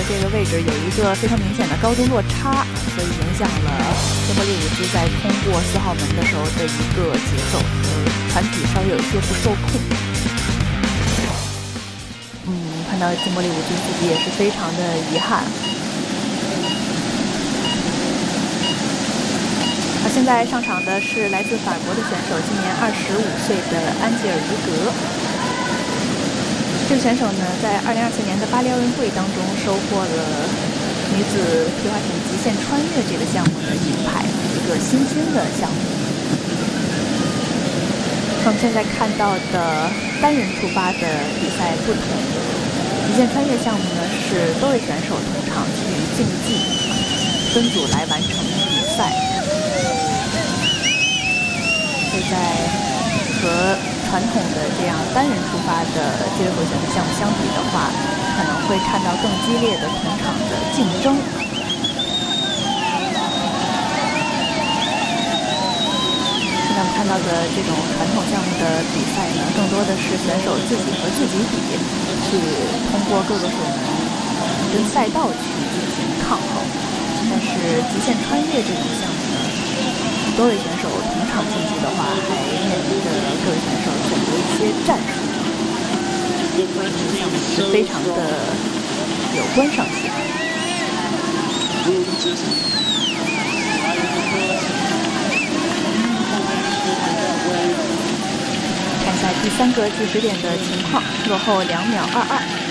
这个位置有一个非常明显的高度落差，所以影响了金伯利伍兹在通过4号门的时候的一个节奏，船体稍微有一些不受控。看到金伯利伍兹自己也是非常的遗憾。现在上场的是来自法国的选手，今年25岁的安吉尔·于格。这个选手呢，在2024年的巴黎奥运会当中收获了女子皮划艇极限穿越这个项目的银牌，一个新兴的项目。和我们现在看到的单人出发的比赛不同，极限穿越项目呢是多位选手同场去竞技，分组来完成比赛。所以在和传统的这样单人出发的接力回旋的项目相比的话，可能会看到更激烈的同场的竞争。现在我们看到的这种传统项目的比赛呢，更多的是选手自己和自己比，去通过各个水门跟赛道去进行抗衡。但是极限穿越这种项目呢，多位选手同场竞技的话，还面临着各位选手选择一些战术，这个项目是非常的有观赏性。看一下第3个计时点的情况，落后2秒22。